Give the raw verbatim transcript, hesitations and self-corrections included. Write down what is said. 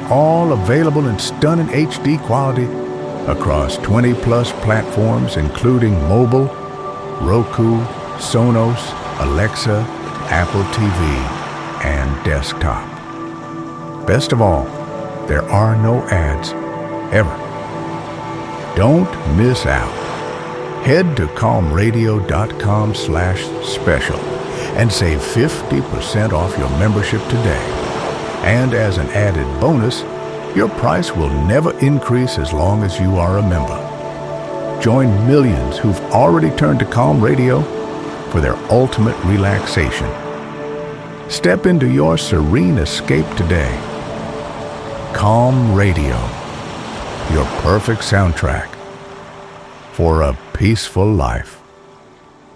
all available in stunning H D quality across twenty plus platforms, including mobile, Roku, Sonos, Alexa, Apple T V, and desktop. Best of all, there are no ads, ever. Don't miss out. Head to calm radio dot com slash special and save fifty percent off your membership today. And as an added bonus, your price will never increase as long as you are a member. Join millions who've already turned to Calm Radio for their ultimate relaxation. Step into your serene escape today. Calm Radio, your perfect soundtrack for a peaceful life.